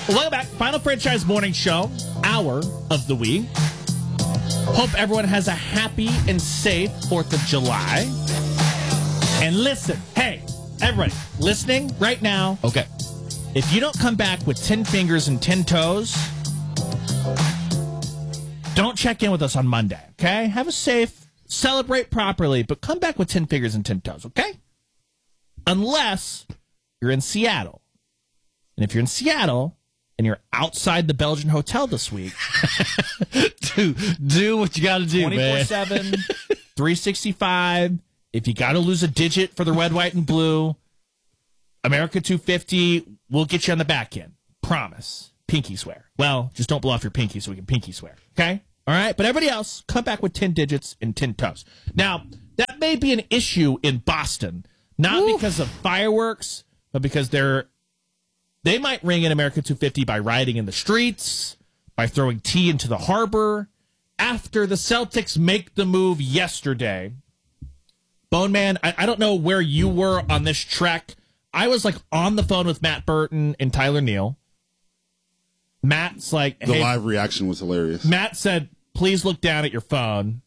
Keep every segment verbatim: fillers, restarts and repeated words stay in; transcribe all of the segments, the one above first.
Welcome back. Final Franchise Morning Show, hour of the week. Hope everyone has a happy and safe fourth of July. And listen, hey, everybody, listening right now. Okay. If you don't come back with ten fingers and ten toes, don't check in with us on Monday, okay? Have a safe, celebrate properly, but come back with ten fingers and ten toes, okay? Unless you're in Seattle. And if you're in Seattle and you're outside the Belgian hotel this week, do, do what you got to do, man. twenty-four seven, three sixty-five. If you got to lose a digit for the red, white, and blue, America two fifty, we'll get you on the back end. Promise. Pinky swear. Well, just don't blow off your pinky so we can pinky swear. Okay? All right? But everybody else, come back with ten digits and ten toes. Now, that may be an issue in Boston, not Oof. because of fireworks, but because they're they might ring in America two fifty by rioting in the streets, by throwing tea into the harbor. After the Celtics make the move yesterday, Bone Man, I, I don't know where you were on this trek. I was like on the phone with Matt Burton and Tyler Neal. Matt's like, the hey, live reaction was hilarious. Matt said, please look down at your phone.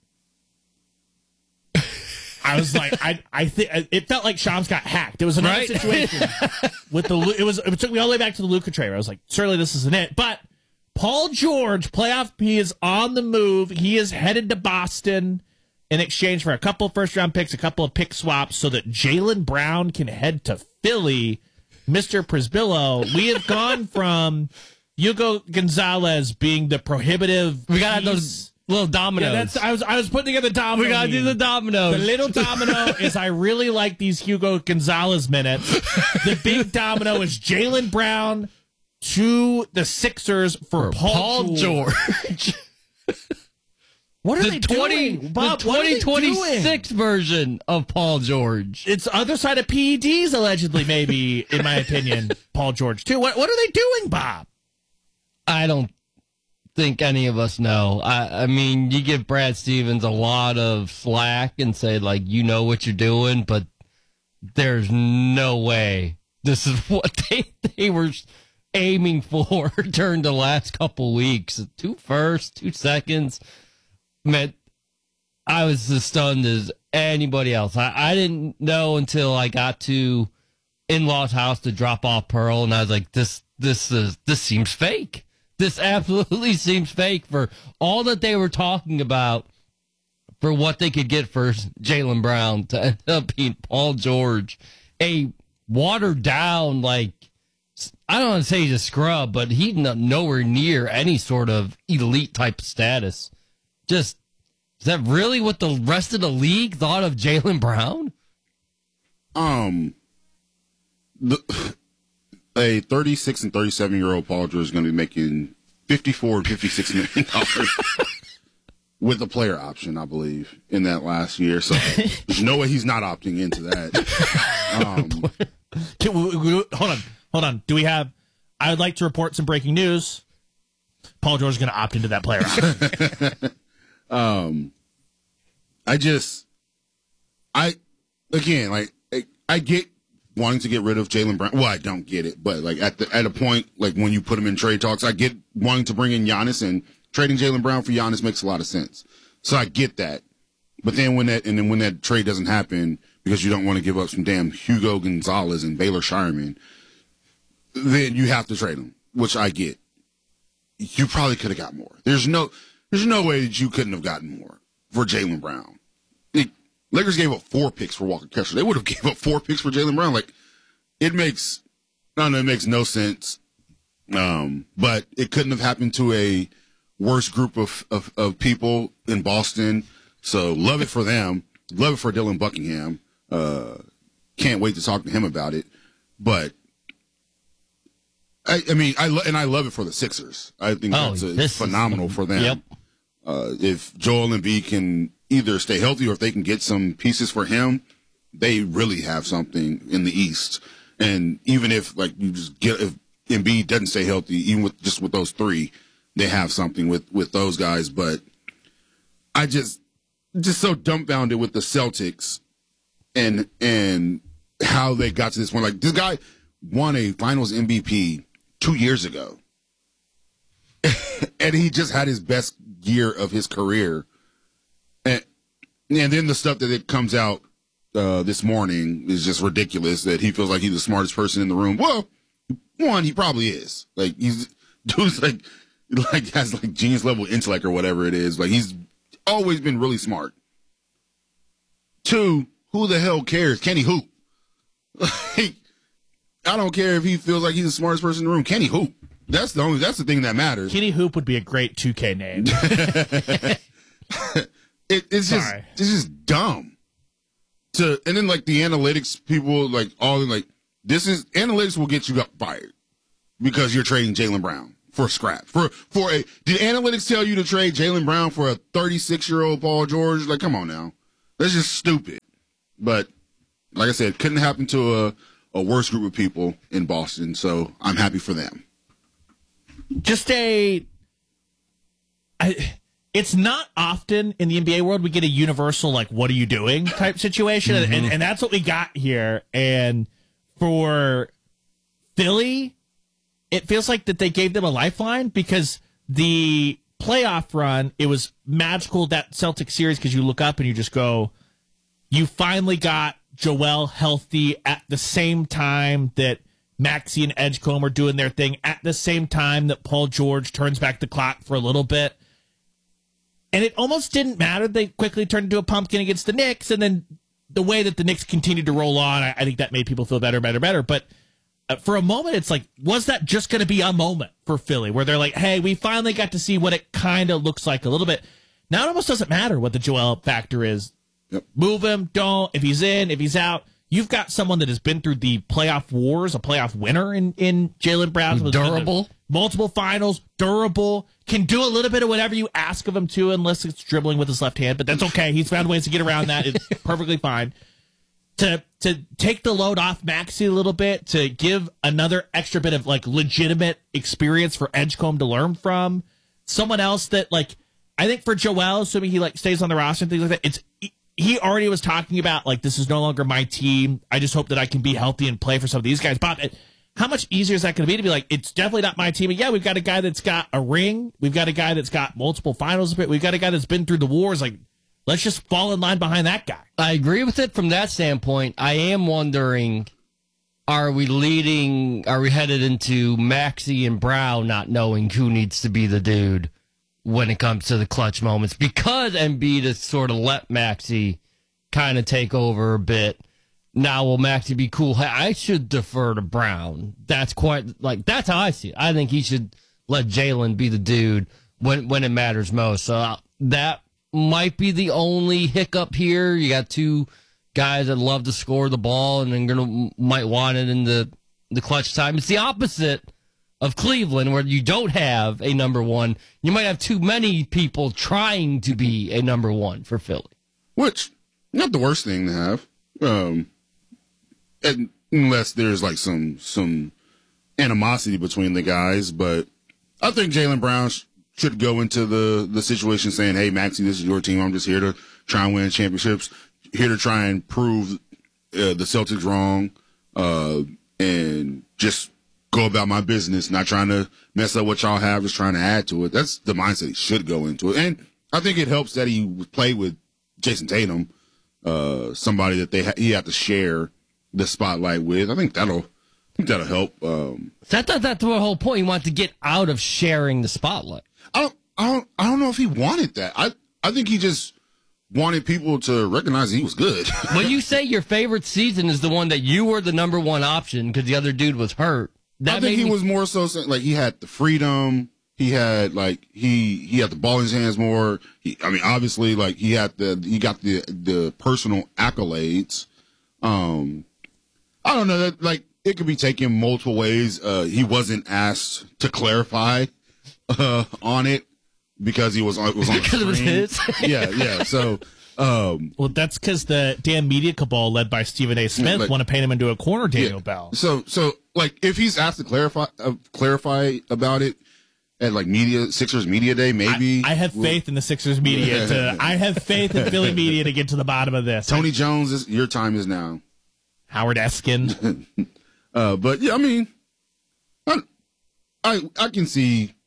I was like, I I think it felt like Shams got hacked. It was another right? situation with the. It was. It took me all the way back to the Luka trade. I was like, certainly this isn't it. But Paul George, playoff, he is on the move. He is headed to Boston in exchange for a couple of first round picks, a couple of pick swaps, so that Jaylen Brown can head to Philly. Mister Prisbillo, we have gone from Hugo Gonzalez being the prohibitive. We got those little dominoes. Yeah, that's, I was I was putting together domino. We got to do the dominoes. The little domino is I really like these Hugo Gonzalez minutes. The big domino is Jaylen Brown to the Sixers for, for Paul, Paul George. George. What are the they twenty, doing? Bob, the twenty twenty-six version of Paul George. It's other side of P E Ds, allegedly, maybe, in my opinion, Paul George, too. What, what are they doing, Bob? I don't think any of us know. I, I mean, you give Brad Stevens a lot of slack and say, like, you know what you're doing, but there's no way this is what they, they were aiming for during the last couple weeks. Two firsts, two seconds. Man, I was as stunned as anybody else. I, I didn't know until I got to in-law's house to drop off Pearl, and I was like, this this is this seems fake. This absolutely seems fake for all that they were talking about for what they could get for Jaylen Brown to end up being Paul George, a watered down, like, I don't want to say he's a scrub, but he's nowhere near any sort of elite type of status. Just, is that really what the rest of the league thought of Jaylen Brown? Um, the, a thirty-six and thirty-seven year old Paul George is going to be making fifty-four and fifty-six million dollars with a player option, I believe, in that last year. So there's no way he's not opting into that. Um, Can we, we, hold on, hold on. Do we have? I would like to report some breaking news. Paul George is going to opt into that player option. Um, I just, I, again, like, I, I get wanting to get rid of Jaylen Brown. Well, I don't get it, but like at the, at a point, like when you put him in trade talks, I get wanting to bring in Giannis, and trading Jaylen Brown for Giannis makes a lot of sense. So I get that. But then when that, and then when that trade doesn't happen because you don't want to give up some damn Hugo Gonzalez and Baylor Shireman, then you have to trade him, which I get. You probably could have got more. There's no, There's no way that you couldn't have gotten more for Jaylen Brown. It, Lakers gave up four picks for Walker Kessler. They would have gave up four picks for Jaylen Brown. Like, it makes, I don't know, it makes no sense. Um, but it couldn't have happened to a worse group of, of, of people in Boston. So love it for them. Love it for Dylan Buckingham. Uh, can't wait to talk to him about it. But I, I mean, I lo- and I love it for the Sixers. I think oh, that's a, phenomenal is, for them. Yep. Uh, if Joel Embiid can either stay healthy or if they can get some pieces for him, they really have something in the East. And even if like you just get if Embiid doesn't stay healthy, even with just with those three, they have something with, with those guys. But I just just so dumbfounded with the Celtics and and how they got to this point. Like, this guy won a Finals M V P two years ago. and he just had his best year of his career. And, and then the stuff that it comes out uh, this morning is just ridiculous, that he feels like he's the smartest person in the room. Well, one, he probably is. Like, he's dude's like, like has like genius level intellect or whatever it is. Like, he's always been really smart. Two, who the hell cares? Can he hoop? Like, I don't care if he feels like he's the smartest person in the room. Can he hoop? That's the only. That's the thing that matters. Kenny Hoop would be a great two K name. it, it's just Sorry. it's just dumb. To and then like the analytics people like all like this is analytics will get you fired because you're trading Jaylen Brown for scrap for for a. Did analytics tell you to trade Jaylen Brown for a thirty-six year old Paul George? Like, come on now, that's just stupid. But like I said, couldn't happen to a a worse group of people in Boston. So I'm happy for them. Just a, I, it's not often in the N B A world we get a universal, like, what are you doing type situation. Mm-hmm. And, and that's what we got here. And for Philly, it feels like that they gave them a lifeline because the playoff run, it was magical, that Celtic series, because you look up and you just go, you finally got Joel healthy at the same time that Maxey and Edgecombe are doing their thing, at the same time that Paul George turns back the clock for a little bit. And it almost didn't matter. They quickly turned into a pumpkin against the Knicks, and then the way that the Knicks continued to roll on, I, I think that made people feel better, better, better. But uh, for a moment, it's like, was that just going to be a moment for Philly where they're like, hey, we finally got to see what it kind of looks like a little bit. Now it almost doesn't matter what the Joel factor is. Yep. Move him, don't. If he's in, if he's out. You've got someone that has been through the playoff wars, a playoff winner in, in Jaylen Brown. Durable. Multiple finals, durable, can do a little bit of whatever you ask of him to, unless it's dribbling with his left hand, but that's okay. He's found ways to get around that. It's perfectly fine. To to take the load off Maxey a little bit, to give another extra bit of like legitimate experience for Edgecombe to learn from. Someone else that, like, I think for Joel, assuming he like stays on the roster and things like that, it's he already was talking about, like, this is no longer my team. I just hope that I can be healthy and play for some of these guys. Bob, how much easier is that going to be to be like, it's definitely not my team? And yeah, we've got a guy that's got a ring. We've got a guy that's got multiple finals. We've got a guy that's been through the wars. Like, let's just fall in line behind that guy. I agree with it from that standpoint. I am wondering, are we leading, are we headed into Maxey and Brown not knowing who needs to be the dude when it comes to the clutch moments, because Embiid has sort of let Maxey kind of take over a bit. Now will Maxey be cool? I should defer to Brown. That's quite like that's how I see it. I think he should let Jaylen be the dude when when it matters most. So uh, that might be the only hiccup here. You got two guys that love to score the ball and then gonna might want it in the the clutch time. It's the opposite of Cleveland, where you don't have a number one. You might have too many people trying to be a number one for Philly. Which, not the worst thing to have. Um, and unless there's like some some animosity between the guys. But I think Jaylen Brown sh- should go into the, the situation saying, hey, Maxey, this is your team. I'm just here to try and win championships, here to try and prove uh, the Celtics wrong, uh, and just go about my business, not trying to mess up what y'all have, just trying to add to it. That's the mindset he should go into it. And I think it helps that he played with Jason Tatum, uh, somebody that they ha- he had to share the spotlight with. I think that'll I think that'll help. Um, I thought that's the whole point. You want to get out of sharing the spotlight. I don't I don't I don't know if he wanted that. I I think he just wanted people to recognize he was good. When you say your favorite season is the one that you were the number one option because the other dude was hurt, that I think he me- was more so saying, like, he had the freedom. He had like he he had the ball in his hands more. He, I mean, obviously, like he had the he got the the personal accolades. Um, I don't know that like it could be taken multiple ways. Uh, he wasn't asked to clarify uh, on it because he was on it was on the because it was screen. his. Yeah, yeah. So. Um, Well, that's because the damn media cabal led by Stephen A. Smith like- want to paint him into a corner, Daniel yeah. Bell. So, so like if he's asked to clarify uh, clarify about it at like media Sixers media day, maybe I, I have we'll- faith in the Sixers media. To, I have faith in Philly media to get to the bottom of this. Tony Jones, is, your time is now. Howard Eskin. Uh, but yeah, I mean, I, I I can see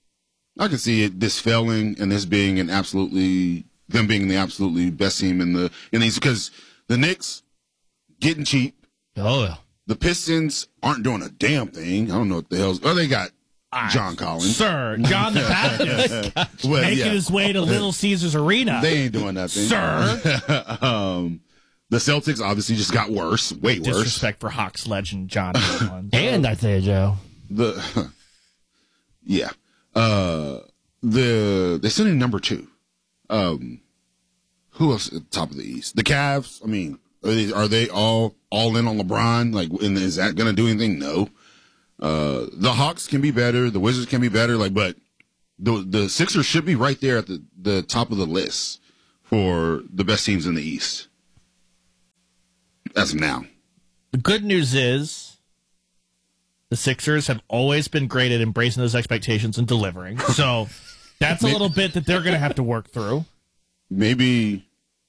I can see it this failing and this being an absolutely them being the absolutely best team in the in these because the Knicks getting cheap. Oh yeah. The Pistons aren't doing a damn thing. I don't know what the hell's. Oh, they got John Collins, sir. John the Baptist well, making yeah. his way to Little Caesars Arena. They ain't doing nothing, sir. um, the Celtics obviously just got worse, way worse. Disrespect for Hawks legend John Collins. And Isaiah Joe. The yeah, uh, the they're sitting number two. Um, who else at the top of the East? The Cavs. I mean, are they, are they all all in on LeBron? Like, and is that going to do anything? No. Uh, the Hawks can be better. The Wizards can be better. Like, but the the Sixers should be right there at the, the top of the list for the best teams in the East. As of now. The good news is the Sixers have always been great at embracing those expectations and delivering. So that's a little bit that they're going to have to work through. Maybe,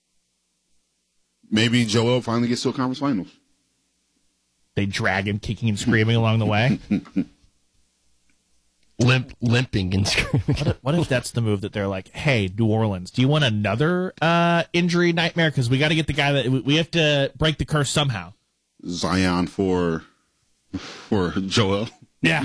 maybe Joel finally gets to a conference finals. They drag him kicking and screaming along the way. Limp, limping and screaming. What if, what if that's the move that they're like, hey, New Orleans, do you want another uh, injury nightmare? Because we got to get the guy that we have to break the curse somehow. Zion for for Joel. Yeah.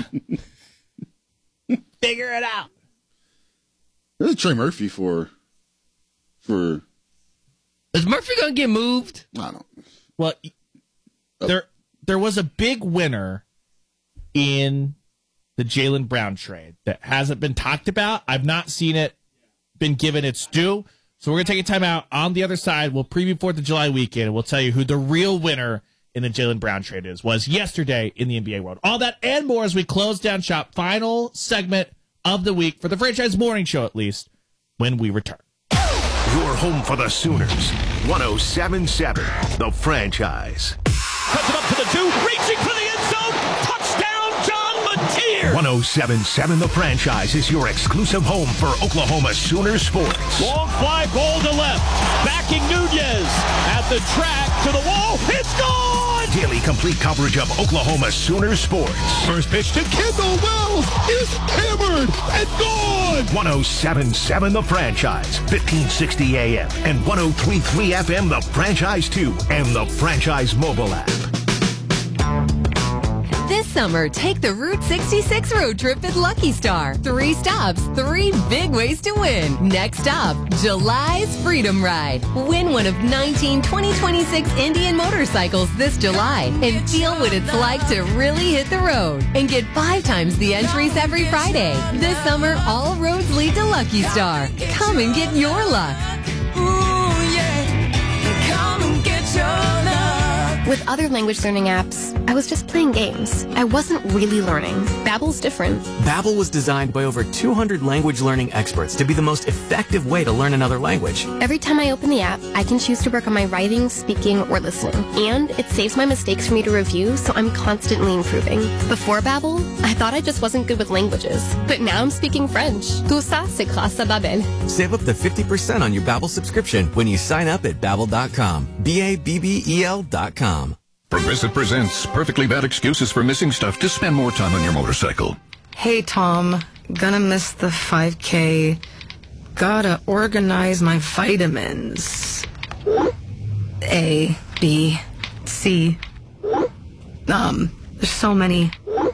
Figure it out. There's Trey Murphy for for. Is Murphy going to get moved? I don't. Well, there there was a big winner in the Jaylen Brown trade that hasn't been talked about. I've not seen it been given its due. So we're going to take a time out. On the other side, we'll preview fourth of July weekend, and we'll tell you who the real winner in the Jaylen Brown trade is, was yesterday in the N B A world. All that and more as we close down shop. Final segment of the week for the Franchise Morning Show, at least, when we return. Your home for the Sooners. one oh seven point seven, The Franchise. Cuts it up to the two, reaching for the end zone. Touchdown, John Mateer. one oh seven point seven, The Franchise is your exclusive home for Oklahoma Sooners sports. Long fly ball to left. Backing Nunez at the track to the wall. It's gone. Daily complete coverage of Oklahoma Sooners sports. First pitch to Kendall Wells is hammered and gone. one oh seven point seven, The Franchise, fifteen sixty A M and one oh three point three F M, The Franchise two, and the Franchise mobile app. This summer, take the Route sixty-six road trip at Lucky Star. Three stops, three big ways to win. Next stop, July's Freedom Ride. Win one of nineteen twenty twenty-six Indian motorcycles this July and feel what it's like to really hit the road. And get five times the entries every Friday. This summer, all roads lead to Lucky Star. Come and get your luck. Ooh, yeah. Come and get your luck. With other language learning apps, I was just playing games. I wasn't really learning. Babbel's different. Babbel was designed by over two hundred language learning experts to be the most effective way to learn another language. Every time I open the app, I can choose to work on my writing, speaking, or listening. And it saves my mistakes for me to review, so I'm constantly improving. Before Babbel, I thought I just wasn't good with languages. But now I'm speaking French. Tout ça, c'est grâce à Babbel. Save up to fifty percent on your Babbel subscription when you sign up at babbel dot com. B A B B E L dot com. Progressive presents perfectly bad excuses for missing stuff to spend more time on your motorcycle. Hey, Tom. Gonna miss the five K. Gotta organize my vitamins. A, B, C. Um, there's so many.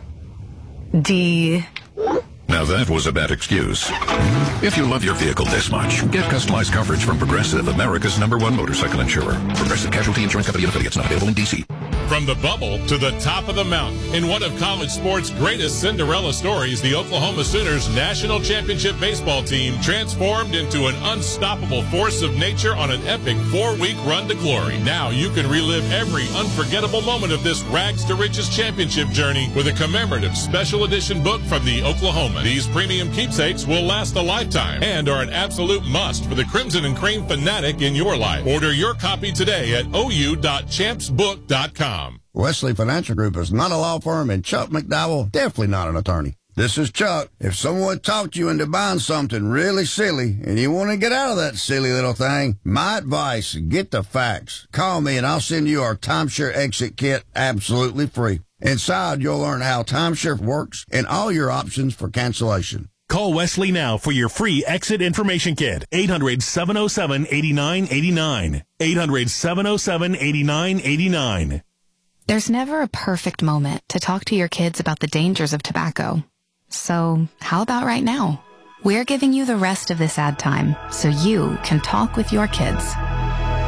D. Now that was a bad excuse. If you love your vehicle this much, get customized coverage from Progressive, America's number one motorcycle insurer. Progressive Casualty Insurance Company and affiliates, not available in D C. From the bubble to the top of the mountain, in one of college sports' greatest Cinderella stories, the Oklahoma Sooners national championship baseball team transformed into an unstoppable force of nature on an epic four-week run to glory. Now you can relive every unforgettable moment of this rags to riches championship journey with a commemorative special edition book from the Oklahoma. These premium keepsakes will last a lifetime and are an absolute must for the Crimson and Cream fanatic in your life. Order your copy today at O U dot champs book dot com. Wesley Financial Group is not a law firm, and Chuck McDowell definitely not an attorney. This is Chuck. If someone talked you into buying something really silly and you want to get out of that silly little thing, my advice, get the facts. Call me and I'll send you our timeshare exit kit absolutely free. Inside, you'll learn how timeshare works and all your options for cancellation. Call Wesley now for your free exit information kit. eight hundred, seven oh seven, eight nine eight nine. eight hundred, seven oh seven, eight nine eight nine. There's never a perfect moment to talk to your kids about the dangers of tobacco. So how about right now? We're giving you the rest of this ad time so you can talk with your kids.